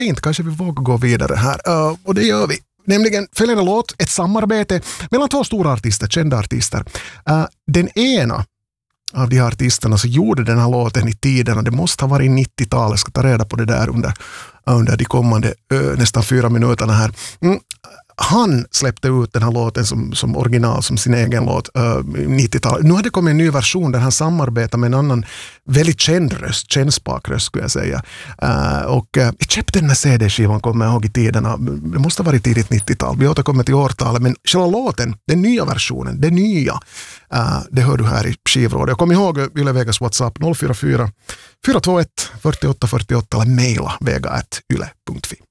inte kanske vi vågar gå vidare här. Och det gör vi. Nämligen följande låt, ett samarbete mellan två stora artister, kända artister. Den ena av de här artisterna så gjorde den här låten i tiden, och det måste ha varit 90-talet. Jag ska ta reda på det där under de kommande nästan 4 minuterna här. Han släppte ut den här låten som original, som sin egen låt 90-talet. Nu har det kommit en ny version där han samarbetar med en annan väldigt känd röst, kännspak röst skulle jag säga. Och jag köpte den här CD-skivan, kommer jag ihåg i tiderna. Det måste ha varit tidigt 90-tal. Vi återkommer till årtalet, men själva låten, den nya versionen, det nya, det hör du här i skivrådet. Jag kommer ihåg Yle Vegas WhatsApp 044 421 48 48 eller mejla vega@yle.fi.